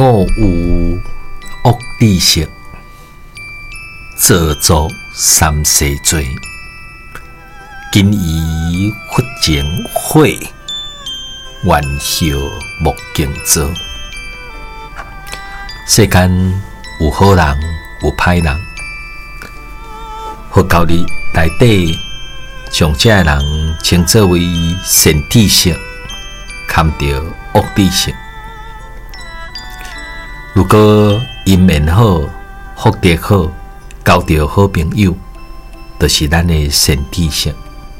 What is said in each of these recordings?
我有恶知识，做作三世罪。今以佛前悔，愿后莫经做。世间有好人，有歹人。佛教里内底，将这个人称作为善知识，堪着恶知识。如果因缘好、福德好，交到好朋友，就是咱的善知识。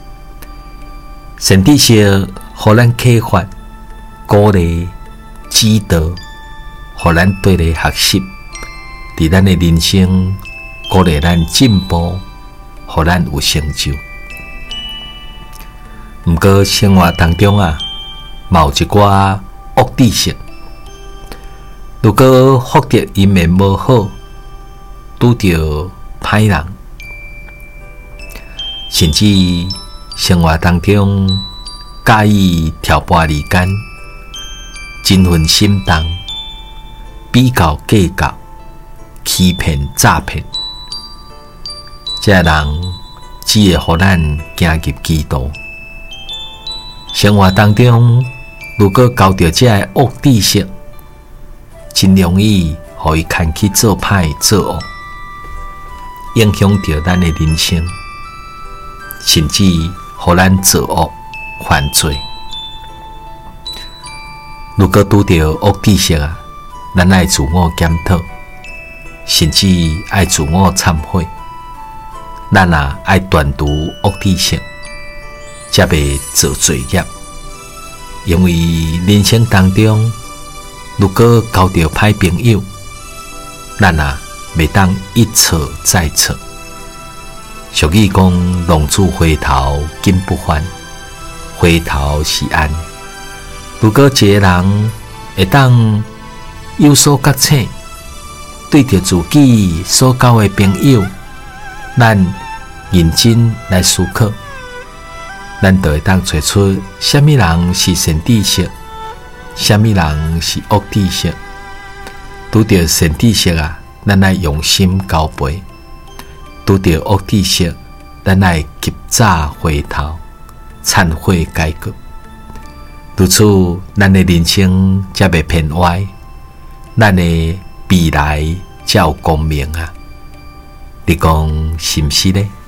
善知识互咱启发、鼓励、指导，互咱对咧学习，伫咱的人生鼓励咱进步，互咱有成就。毋过生活当中嘛有一寡恶知识。如果福德因缘无好，拄着歹人，甚至生活当中介意挑拨离间、嗔恨心重、比较计较、欺骗诈骗，这人只会互咱行入歧途。生活当中如果交到这个恶知识，真容易互伊牵去做歹做恶，影响到咱的人生，甚至互咱做恶犯罪。如果拄到恶知识咱爱自我检讨，甚至爱自我忏悔。咱爱断除恶知识，才袂做罪业。因为人生当中，如果交到歹朋友，咱袂当一错再错。俗语讲，浪子回头金不换，回头是岸。如果一个人会当有所觉醒，对着自己所交的朋友，咱认真来思考，咱就会当找出什么人是善知识，什么人是恶知识。拄到善知识咱爱用心交陪；拄到恶知识，咱爱及早回头，忏悔改过。如此，咱的人生才袂偏歪，咱的未来才有光明你讲是毋是呢？